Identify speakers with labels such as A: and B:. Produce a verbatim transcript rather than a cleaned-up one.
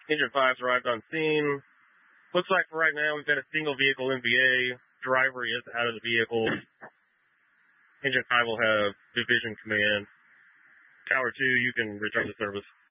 A: Engine five's arrived on scene. Looks like for right now we've got a single vehicle N V A. Driver is out of the vehicle. Engine five will have division command. Tower two, you can return to service.